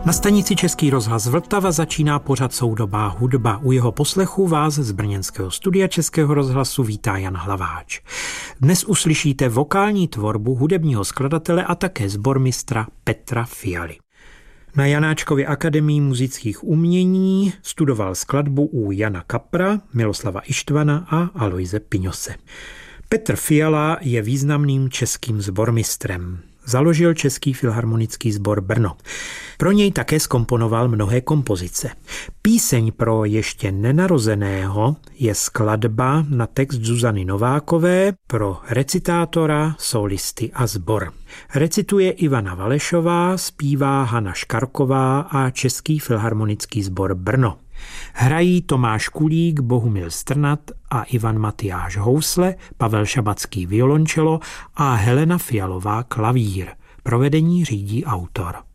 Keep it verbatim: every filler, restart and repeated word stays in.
Na stanici Český rozhlas Vltava začíná pořad Soudobá hudba. U jeho poslechu vás z brněnského studia Českého rozhlasu vítá Jan Hlaváč. Dnes uslyšíte vokální tvorbu hudebního skladatele a také sbormistra Petra Fialy. Na Janáčkově akademii muzických umění studoval skladbu u Jana Kapra, Miloslava Ištvana a Aloise Piňose. Petr Fiala je významným českým sbormistrem. Založil Český filharmonický sbor Brno. Pro něj také zkomponoval mnohé kompozice. Píseň pro ještě nenarozeného je skladba na text Zuzany Novákové pro recitátora, solisty a sbor. Recituje Ivana Valešová, zpívá Hana Škarková a Český filharmonický sbor Brno. Hrají Tomáš Kulík, Bohumil Strnad a Ivan Matyáš housle, Pavel Šabacký violončelo a Helena Fialová klavír. Provedení řídí autor.